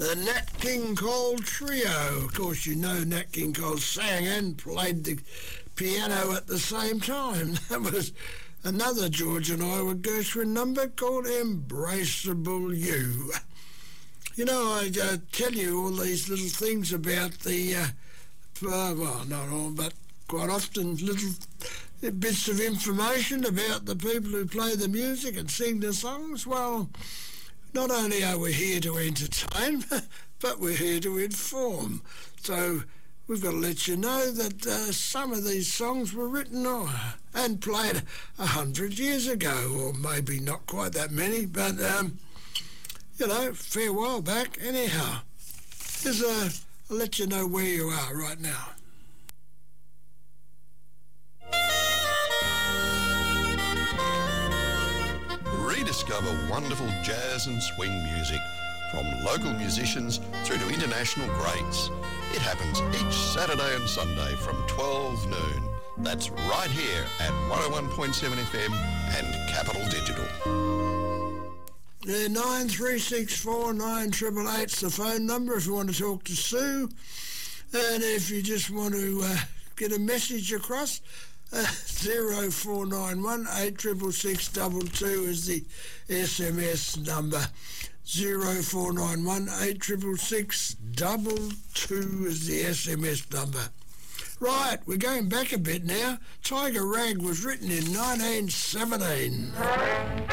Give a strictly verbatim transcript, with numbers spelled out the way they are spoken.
the Nat King Cole Trio. Of course, you know Nat King Cole sang and played the piano at the same time. That was another George and Iowa Gershwin number called Embraceable You. You know, I uh, tell you all these little things about the, uh, uh, well, not all, but quite often little bits of information about the people who play the music and sing the songs. Well, not only are we here to entertain, but we're here to inform. So we've got to let you know that uh, some of these songs were written oh, and played a hundred years ago, or maybe not quite that many, but, um, you know, a fair while back. Anyhow, here's a, I'll let you know where you are right now. Rediscover wonderful jazz and swing music from local musicians through to international greats. It happens each Saturday and Sunday from twelve noon. That's right here at one oh one point seven F M and Capital Digital. Yeah, nine three six four nine eight eight eight's the phone number if you want to talk to Sue. And if you just want to uh, get a message across, Uh, zero four nine one eight six six six two two is the S M S number. zero four nine one eight six six six two two is the S M S number. Right, we're going back a bit now. Tiger Rag was written in nineteen seventeen.